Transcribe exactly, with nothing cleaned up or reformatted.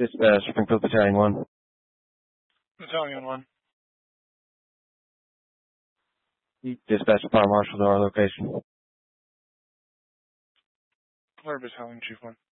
Dispatch, Springfield Battalion one. Battalion one. Dispatch Fire Marshal to our location. Or Battalion Chief one.